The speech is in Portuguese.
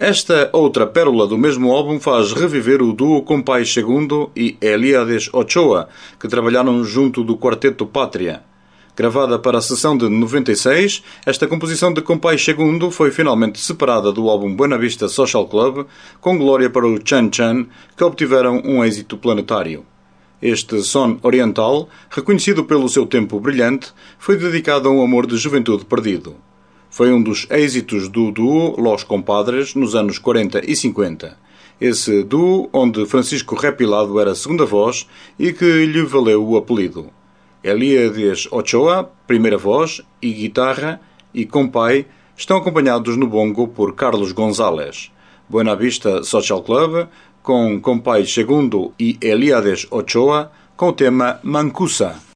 Esta outra pérola do mesmo álbum faz reviver o duo Compay Segundo e Elíades Ochoa, que trabalharam junto do quarteto Pátria. Gravada para a sessão de 96, esta composição de Compay Segundo foi finalmente separada do álbum Buena Vista Social Club, com glória para o Chan Chan, que obtiveram um êxito planetário. Este son oriental, reconhecido pelo seu tempo brilhante, foi dedicado a um amor de juventude perdido. Foi um dos êxitos do duo Los Compadres nos anos 40 e 50. Esse duo onde Francisco Repilado era a segunda voz e que lhe valeu o apelido. Elíades Ochoa, primeira voz e guitarra, e Compay estão acompanhados no bongo por Carlos González. Buena Vista Social Club, com Compay Segundo e Elíades Ochoa, com o tema Mancusa.